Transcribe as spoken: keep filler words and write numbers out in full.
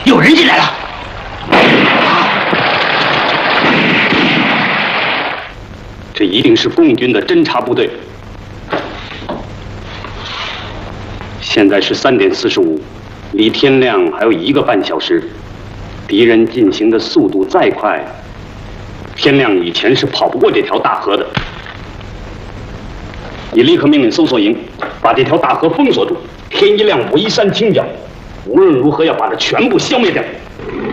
有人进来了。 这一定是共军的侦察部队。现在是三点四十五，离天亮还有一个半小时。敌人进行的速度再快，天亮以前是跑不过这条大河的。你立刻命令搜索营把这条大河封锁住，天一亮我一扇清剿，无论如何要把它全部消灭掉。